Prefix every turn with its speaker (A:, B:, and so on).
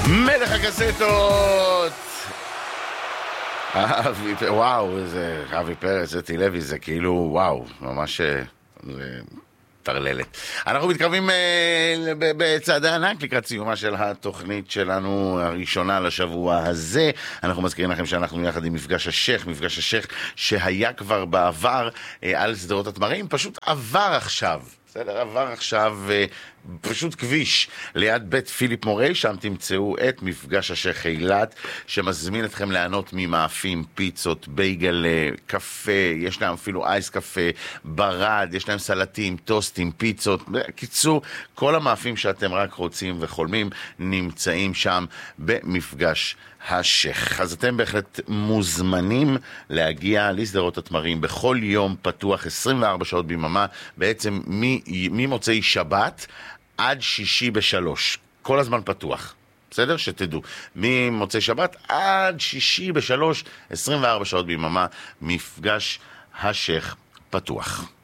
A: מלך הקסטות! וואו, זה אבי פרץ, אתי לוי, זה כאילו, וואו, ממש טרללת. אנחנו מתקרבים בצעדי ענק לקראת סיומה של התוכנית שלנו הראשונה לשבוע הזה. אנחנו מזכירים לכם שאנחנו יחד עם מפגש השייח שהיה כבר בעבר על סדרות התמרים, פשוט עבר עכשיו. בסדר, עבר עכשיו פשוט כביש ליד בית פיליפ מורי, שם תמצאו את מפגש השייח אילת, שמזמין אתכם לענות ממאפים, פיצות, בייגל, קפה, יש להם אפילו אייס קפה, ברד, יש להם סלטים, טוסטים, פיצות, קיצור, כל המאפים שאתם רק רוצים וחולמים נמצאים שם במפגש השייח. אז אתם בהחלט מוזמנים להגיע לסדרות התמרים בכל יום, פתוח 24 שעות ביממה, בעצם ממוצאי שבת עד שישי ב3, כל הזמן פתוח. בסדר? שתדעו. ממוצאי שבת עד שישי ב3, 24 שעות ביממה, מפגש השייח פתוח.